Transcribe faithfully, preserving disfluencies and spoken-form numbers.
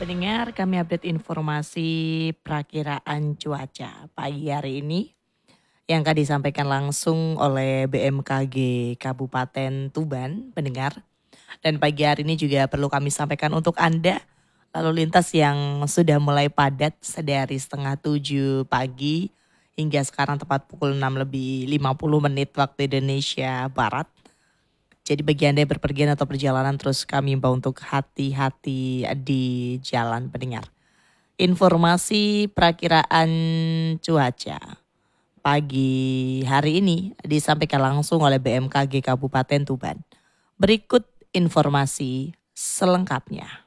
Pendengar, kami update informasi perakiraan cuaca pagi hari ini yang akan disampaikan langsung oleh B M K G Kabupaten Tuban, pendengar. Dan pagi hari ini juga perlu kami sampaikan untuk Anda lalu lintas yang sudah mulai padat sedari setengah tujuh pagi hingga sekarang tepat pukul enam lebih lima puluh menit waktu Indonesia Barat. Jadi bagi Anda yang berpergian atau perjalanan terus kami imbau untuk hati-hati di jalan, pendengar. Informasi perakiraan cuaca pagi hari ini disampaikan langsung oleh B M K G Kabupaten Tuban. Berikut informasi selengkapnya.